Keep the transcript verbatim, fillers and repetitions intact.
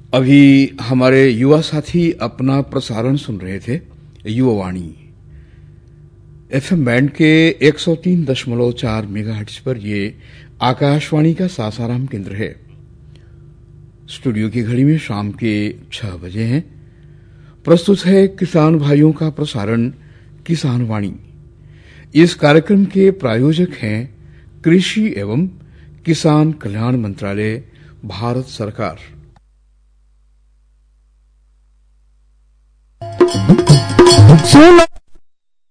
अभी हमारे युवा साथी अपना प्रसारण सुन रहे थे युवावाणी एफएम बैंड के एक सौ तीन दशमलव चार मेगाहर्ट्ज पर। ये आकाशवाणी का सासाराम केंद्र है। स्टूडियो की घड़ी में शाम के छह बजे हैं। प्रस्तुत है किसान भाइयों का प्रसारण किसान वाणी। इस कार्यक्रम के प्रायोजक हैं कृषि एवं किसान कल्याण मंत्रालय, भारत सरकार। सुनो